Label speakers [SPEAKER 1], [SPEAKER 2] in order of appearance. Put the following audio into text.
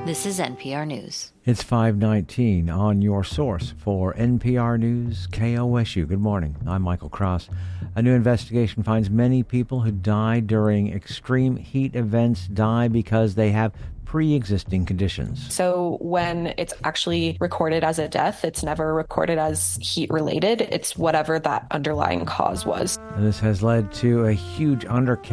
[SPEAKER 1] This is NPR News.
[SPEAKER 2] It's 5:19 on your source for NPR News, KOSU. Good morning. I'm Michael Cross. A new investigation finds many people who die during extreme heat events die because they have pre-existing conditions.
[SPEAKER 3] So when it's actually recorded as a death, it's never recorded as heat-related. It's whatever that underlying cause was.
[SPEAKER 2] This has led to a huge undercount